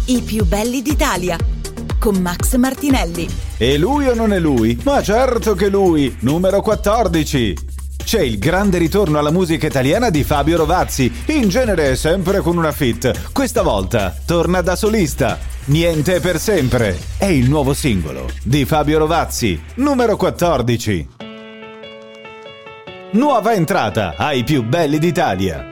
I più belli d'Italia con Max Martinelli. E lui o non è lui? Ma certo che lui, numero 14. C'è il grande ritorno alla musica italiana di Fabio Rovazzi, in genere sempre con una feat. Questa volta torna da solista. Niente per sempre. È il nuovo singolo di Fabio Rovazzi, numero 14. Nuova entrata ai più belli d'Italia.